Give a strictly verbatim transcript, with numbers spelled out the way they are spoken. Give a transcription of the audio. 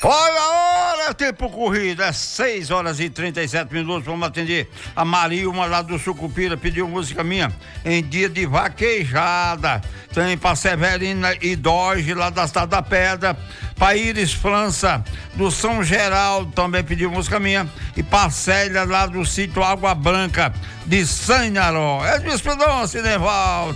Olha a hora, tempo corrido, é seis horas e trinta e sete minutos. Vamos atender a Maria, uma lá do Sucupira, pediu música minha em dia de vaquejada. Tem pra Severina e Dorge, lá da Cidade da Pedra. Pra Iris França, do São Geraldo, também pediu música minha. E pra Célia, lá do sítio Água Branca, de Sanharó. É de Espedão, Cineval.